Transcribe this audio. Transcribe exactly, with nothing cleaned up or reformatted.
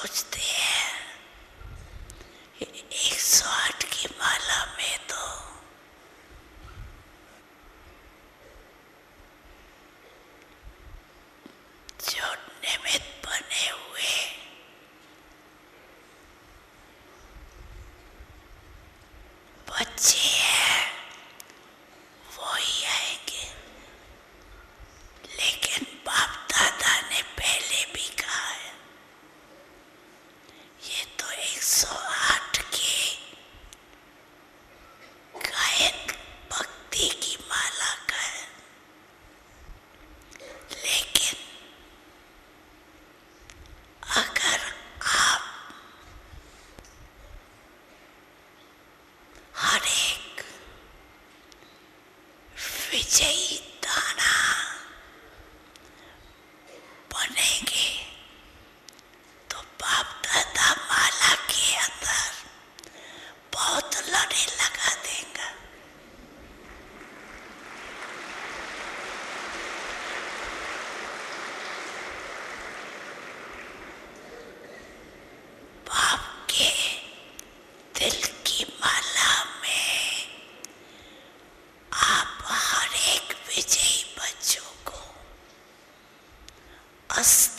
सोचते हैं एक सौ आठ की माला में तो जो निमित्त बने हुए बच्चे हैं वो ही आएंगे, लेकिन बाप दादा ने पहले भी कहा है ये तो एक सौ आठ के गायन भक्ति की माला का है, लेकिन अगर आप हर एक विजयी दाना बनेंगे तो बाप दादा माला के अंदर बहुत लड़े लगा देगा। बाप के दिल की माला में आप हर एक विजयी बच्चों को अस